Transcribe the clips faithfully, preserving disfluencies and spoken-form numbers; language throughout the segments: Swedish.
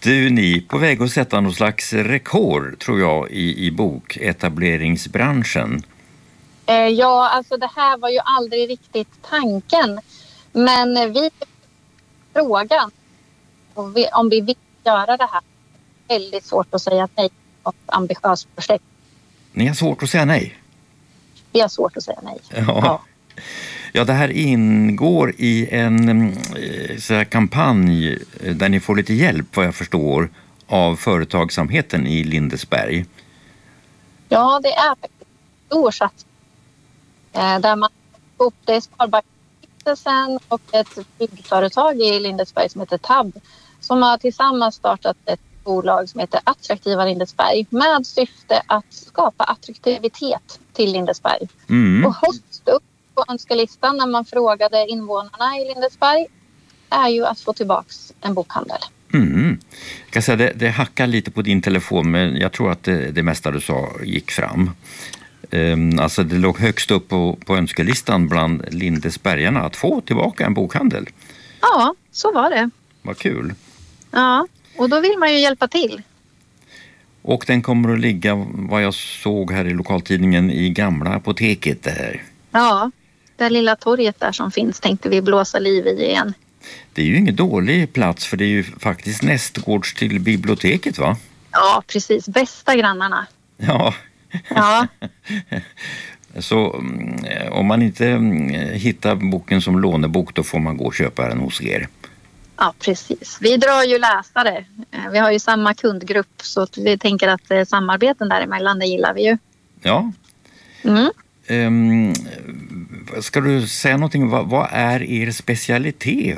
Du, ni är på väg att sätta någon slags rekord, tror jag, i, i boketableringsbranschen. Eh, ja, alltså det här var ju aldrig riktigt tanken. Men vi frågan om vi, om vi vill göra det här. Det är väldigt svårt att säga nej till ett ambitiöst projekt. Ni har svårt att säga nej? Vi har svårt att säga nej. Ja. Ja. Ja, det här ingår i en så här, kampanj där ni får lite hjälp, vad jag förstår, av företagsamheten i Lindesberg. Ja, det är faktiskt en stor satsning. Eh, där man får upp det Sparbanksstiftelsen och ett byggföretag i Lindesberg som heter T A B som har tillsammans startat ett bolag som heter Attraktiva Lindesberg med syfte att skapa attraktivitet till Lindesberg. Mm. Och högst upp på önskelistan när man frågade invånarna i Lindesberg är ju att få tillbaks en bokhandel. Mm. Jag kan säga, det, det hackar lite på din telefon, men jag tror att det, det mesta du sa gick fram. Um, alltså det låg högst upp på, på önskelistan bland Lindesbergarna att få tillbaka en bokhandel. Ja, så var det. Vad kul. Ja, och då vill man ju hjälpa till. Och den kommer att ligga, vad jag såg här i lokaltidningen, i gamla apoteket det här. Ja, det lilla torget där som finns tänkte vi blåsa liv i igen. Det är ju ingen dålig plats, för det är ju faktiskt nästgårds till biblioteket, va? Ja, precis. Bästa grannarna. Ja. Ja. Så om man inte hittar boken som lånebok, då får man gå och köpa den hos er. Ja, precis. Vi drar ju läsare. Vi har ju samma kundgrupp, så vi tänker att samarbeten däremellan, det gillar vi ju. Ja. Mm. Um, ska du säga någonting? Vad, vad är er specialitet?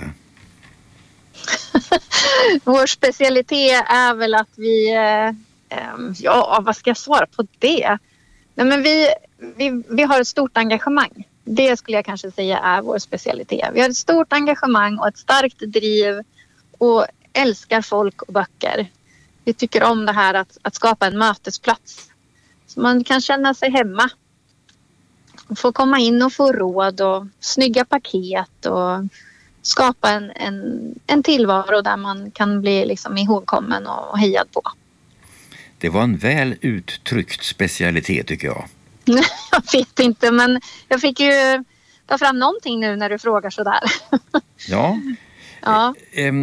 Vår specialitet är väl att vi... Eh, ja, vad ska jag svara på det? Nej, men vi, vi, vi har ett stort engagemang. Det skulle jag kanske säga är vår specialitet. Vi har ett stort engagemang och ett starkt driv och älskar folk och böcker. Vi tycker om det här att, att skapa en mötesplats. Så man kan känna sig hemma. Få komma in och få råd och snygga paket och skapa en, en, en tillvaro där man kan bli liksom ihågkommen och hejad på. Det var en väl uttryckt specialitet, tycker jag. Jag vet inte, men jag fick ju ta fram någonting nu när du frågar sådär. Ja. Ja.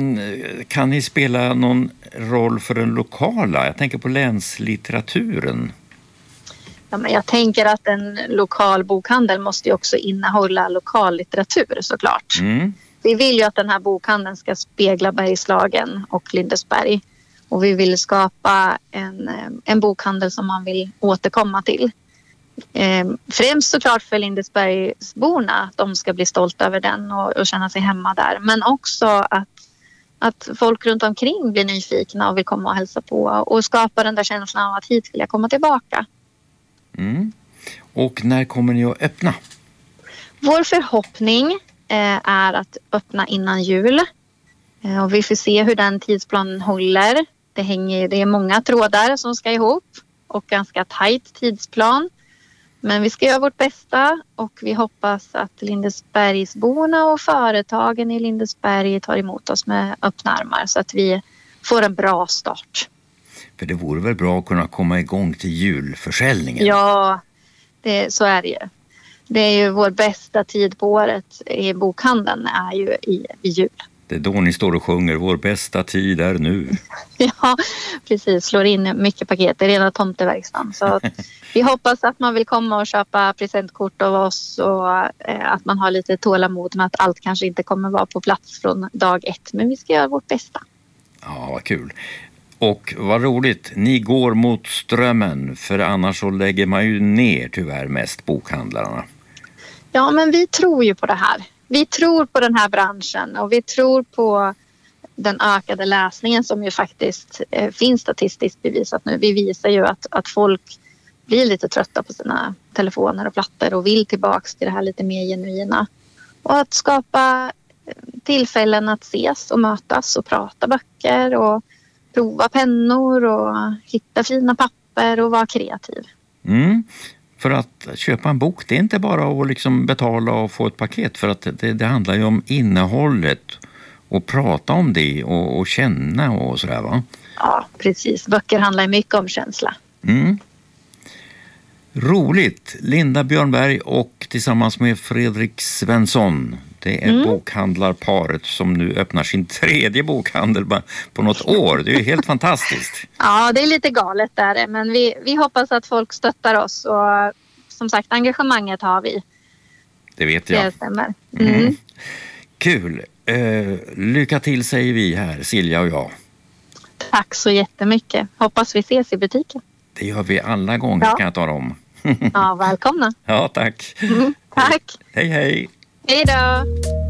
Kan ni spela någon roll för den lokala? Jag tänker på länslitteraturen. Ja, men jag tänker att en lokal bokhandel måste ju också innehålla lokallitteratur, såklart. Mm. Vi vill ju att den här bokhandeln ska spegla Bergslagen och Lindesberg. Och vi vill skapa en, en bokhandel som man vill återkomma till. Eh, främst såklart för Lindesbergsborna, att de ska bli stolta över den och, och känna sig hemma där. Men också att, att folk runt omkring blir nyfikna och vill komma och hälsa på. Och skapa den där känslan av att hit vill jag komma tillbaka. Mm. Och när kommer ni att öppna? Vår förhoppning eh, är att öppna innan jul. Eh, och vi får se hur den tidsplanen håller. Det, hänger, det är många trådar som ska ihop och ganska tajt tidsplan. Men vi ska göra vårt bästa och vi hoppas att Lindesbergsborna och företagen i Lindesberg tar emot oss med öppna armar så att vi får en bra start. För det vore väl bra att kunna komma igång till julförsäljningen? Ja, det, så är det ju. Det är ju vår bästa tid på året i bokhandeln är ju i, i jul. Det är då ni står och sjunger, vår bästa tid är nu. Ja, precis. Slår in mycket paket. Det är rena tomteverkstan. Så vi hoppas att man vill komma och köpa presentkort av oss och eh, att man har lite tålamod med att allt kanske inte kommer vara på plats från dag ett. Men vi ska göra vårt bästa. Ja, vad kul. Och vad roligt, ni går mot strömmen, för annars så lägger man ju ner tyvärr mest bokhandlarna. Ja, men vi tror ju på det här. Vi tror på den här branschen och vi tror på den ökade läsningen som ju faktiskt eh, finns statistiskt bevisat nu. Vi visar ju att, att folk blir lite trötta på sina telefoner och plattor och vill tillbaks till det här lite mer genuina. Och att skapa tillfällen att ses och mötas och prata böcker och prova pennor och hitta fina papper och vara kreativ. Mm. För att köpa en bok, det är inte bara att liksom betala och få ett paket, för att det, det handlar ju om innehållet och prata om det och, och känna och sådär, va? Ja, precis. Böcker handlar mycket om känsla. Mm. Roligt! Linda Björnberg och tillsammans med Fredrik Svensson. Det är mm. bokhandlarparet som nu öppnar sin tredje bokhandel på något år. Det är ju helt fantastiskt. Ja, det är lite galet där. Men vi, vi hoppas att folk stöttar oss. Och som sagt, engagemanget har vi. Det vet jag. Det stämmer. Mm. Mm. Kul! Uh, lycka till säger vi här, Silja och jag. Tack så jättemycket. Hoppas vi ses i butiken. Det gör vi alla gånger, ja. Kan jag tala om. Ja, välkomna. Ja, tack. Mm, tack. Hej, hej. Hej då.